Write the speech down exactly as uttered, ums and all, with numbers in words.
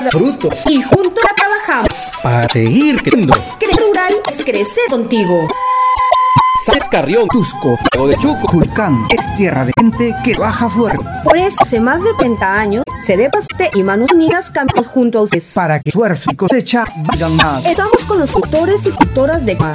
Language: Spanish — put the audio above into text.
frutos y juntos trabajamos para seguir creciendo. Crecer rural es crecer contigo. Sáenz Carrión, Tusco, Santiago de Chuco, Culcán es tierra de gente que baja fuerte. Por eso hace más de treinta años Cedepasite y Manos Unidas caminamos junto a ustedes para que esfuerzo y cosecha valgan más. Estamos con los cultores y cultoras de